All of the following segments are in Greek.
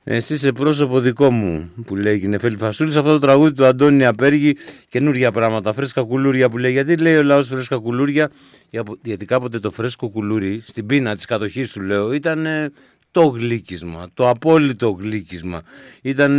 Εσύ σε πρόσωπο δικό μου, που λέει η Νεφέλη Φασούλη, σε αυτό το τραγούδι του Αντώνη Απέργη, καινούργια πράγματα, φρέσκα κουλούρια που λέει. Γιατί λέει ο λαός φρέσκα κουλούρια? Γιατί κάποτε το φρέσκο κουλούρι, στην πείνα της κατοχής σου λέω, ήταν το γλύκισμα, το απόλυτο γλύκισμα. Ήταν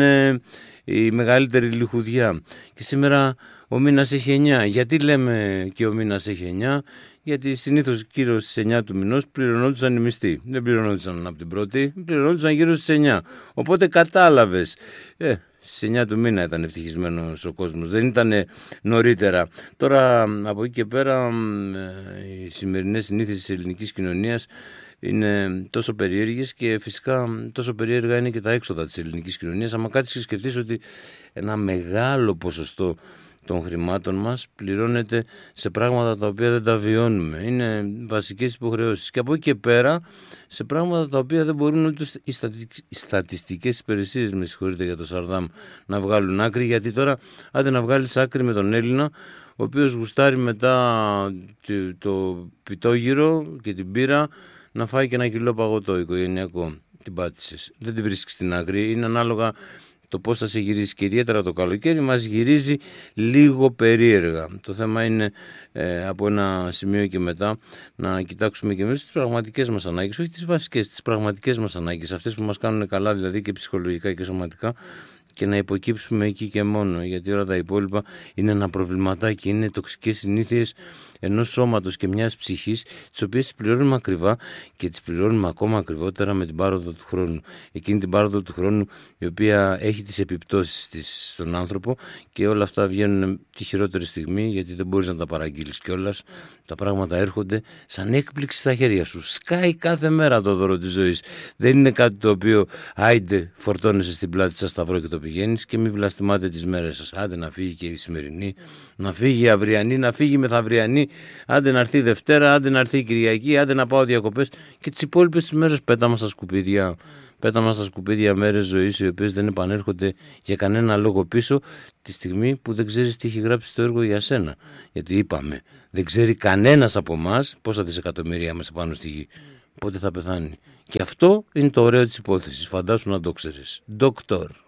η μεγαλύτερη λιχουδιά. Και σήμερα ο μήνας έχει 9. Γιατί λέμε και ο μήνας έχει 9? Γιατί συνήθως γύρω στις 9 του μηνός πληρωνόντουσαν οι μισθοί. Δεν πληρωνόντουσαν από την πρώτη, πληρωνόντουσαν γύρω στις 9. Οπότε κατάλαβες. Στις 9 του μήνα ήταν ευτυχισμένος ο κόσμος. Δεν ήταν νωρίτερα. Τώρα από εκεί και πέρα οι σημερινές συνήθειες της ελληνικής κοινωνίας είναι τόσο περίεργες και φυσικά τόσο περίεργα είναι και τα έξοδα της ελληνικής κοινωνίας. Άμα κάτσεις και σκεφτείς ότι ένα μεγάλο ποσοστό των χρημάτων μας πληρώνεται σε πράγματα τα οποία δεν τα βιώνουμε. Είναι βασικές υποχρεώσεις. Και από εκεί και πέρα σε πράγματα τα οποία δεν μπορούν ούτε οι στατιστικές υπηρεσίες, με συγχωρείτε για το Σαρδάμ, να βγάλουν άκρη. Γιατί τώρα άντε να βγάλεις άκρη με τον Έλληνα, ο οποίος γουστάρει μετά το πιτόγυρο και την πύρα να φάει και 1 κιλό παγωτό οικογενειακό. Την πάτησες. Δεν την βρίσκεις στην άκρη. Είναι ανάλογα το πώς θα σε γυρίσει, και ιδιαίτερα το καλοκαίρι μας γυρίζει λίγο περίεργα. Το θέμα είναι από ένα σημείο και μετά να κοιτάξουμε και εμείς τις πραγματικές μας ανάγκες, όχι τις βασικές, τις πραγματικές μας ανάγκες, αυτές που μας κάνουν καλά δηλαδή και ψυχολογικά και σωματικά, και να υποκύψουμε εκεί και μόνο, γιατί όλα τα υπόλοιπα είναι ένα προβληματάκι, είναι τοξικές συνήθειες ενός σώματος και μιας ψυχής, τις οποίες τις πληρώνουμε ακριβά και τις πληρώνουμε ακόμα ακριβότερα με την πάροδο του χρόνου. Εκείνη την πάροδο του χρόνου η οποία έχει τις επιπτώσεις της στον άνθρωπο, και όλα αυτά βγαίνουν τη χειρότερη στιγμή, γιατί δεν μπορείς να τα παραγγείλεις κιόλας. Τα πράγματα έρχονται σαν έκπληξη στα χέρια σου. Σκάει κάθε μέρα το δώρο της ζωής. Δεν είναι κάτι το οποίο άιντε φορτώνεσαι στην πλάτη σας σταυρό και το πηγαίνεις, και μην βλαστημάτε τις μέρες σας. Άντε να φύγει και η σημερινή, να φύγει η αυριανή, να φύγει η μεθαυριανή, άντε να έρθει η Δευτέρα, άντε να έρθει η Κυριακή, άντε να πάω διακοπές, και τις υπόλοιπες τις μέρες πέταμα στα σκουπίδια. Πέταμα στα σκουπίδια μέρες ζωής οι οποίες δεν επανέρχονται για κανένα λόγο πίσω, τη στιγμή που δεν ξέρεις τι έχει γράψει το έργο για σένα. Γιατί είπαμε, δεν ξέρει κανένας από εμάς πόσα δισεκατομμύρια είμαστε πάνω στη γη, πότε θα πεθάνει. Και αυτό είναι το ωραίο της υπόθεσης. Φαντάσου να το ξέρεις. Ντοκτόρ.